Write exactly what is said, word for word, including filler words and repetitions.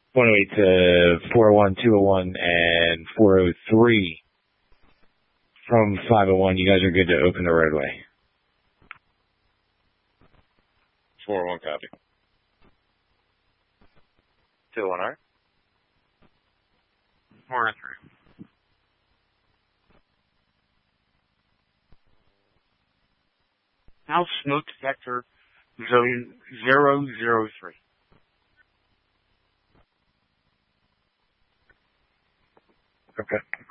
one oh eight to four oh one, two oh one, and four oh three. From five oh one, you guys are good to open the roadway. four oh one copy. two oh one R. four oh three. Now smoke detector zone zero zero three. Okay.